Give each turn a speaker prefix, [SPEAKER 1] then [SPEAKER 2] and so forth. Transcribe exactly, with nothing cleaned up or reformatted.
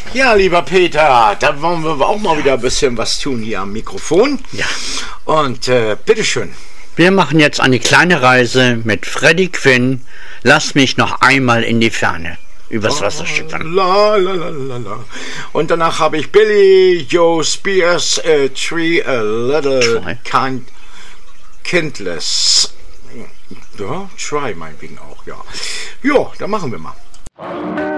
[SPEAKER 1] Ja, lieber Peter, da wollen wir auch mal wieder ein bisschen was tun hier am Mikrofon.
[SPEAKER 2] Ja.
[SPEAKER 1] Und äh, bitteschön.
[SPEAKER 2] Wir machen jetzt eine kleine Reise mit Freddie Quinn. Lass mich noch einmal in die Ferne übers Wasser schippern.
[SPEAKER 1] La, la, la, la, la. Und danach habe ich Billy Joe Spears, a Tree a Little
[SPEAKER 2] Try.
[SPEAKER 1] kind, Kindless. Ja, Try meinetwegen auch, ja. Jo, dann machen wir mal.